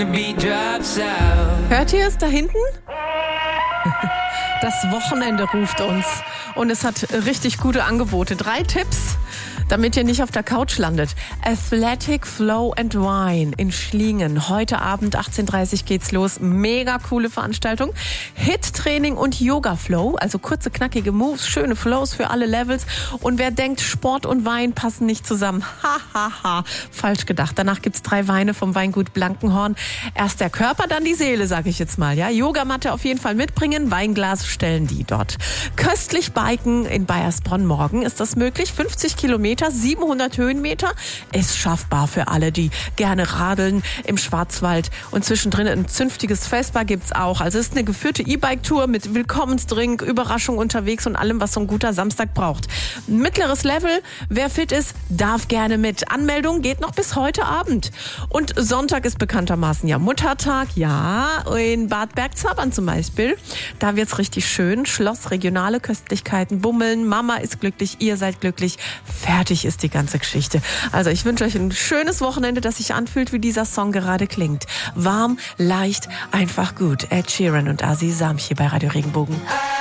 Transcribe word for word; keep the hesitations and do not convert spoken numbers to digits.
Hört ihr es da hinten? Das Wochenende ruft uns und es hat richtig gute Angebote. Drei Tipps, damit ihr nicht auf der Couch landet. Athletic Flow and Wine in Schlingen. Heute Abend achtzehn Uhr dreißig geht's los. Mega coole Veranstaltung. Hit-Training und Yoga-Flow, also kurze, knackige Moves, schöne Flows für alle Levels. Und wer denkt, Sport und Wein passen nicht zusammen, ha, ha, ha, falsch gedacht. Danach gibt's drei Weine vom Weingut Blankenhorn. Erst der Körper, dann die Seele, sage ich jetzt mal. Ja, Yogamatte auf jeden Fall mitbringen, Weinglas stellen die dort. Köstlich biken in Baiersbronn morgen. Ist das möglich? fünfzig Kilometer, siebenhundert Höhenmeter. Ist schaffbar für alle, die gerne radeln im Schwarzwald. Und zwischendrin ein zünftiges Vespa gibt's auch. Also es ist eine geführte E-Bike-Tour mit Willkommensdrink, Überraschung unterwegs und allem, was so ein guter Samstag braucht. Mittleres Level. Wer fit ist, darf gerne mit. Anmeldung geht noch bis heute Abend. Und Sonntag ist bekanntermaßen ja Muttertag. Ja, in Bad Bergzabern zum Beispiel. Da wird's richtig schön. Schloss, regionale Köstlichkeiten, Bummeln. Mama ist glücklich, ihr seid glücklich. Fertig ist die ganze Geschichte. Also ich wünsche euch ein schönes Wochenende, das sich anfühlt, wie dieser Song gerade klingt. Warm, leicht, einfach gut. Ed Sheeran und Aziz Samchi bei Radio Regenbogen.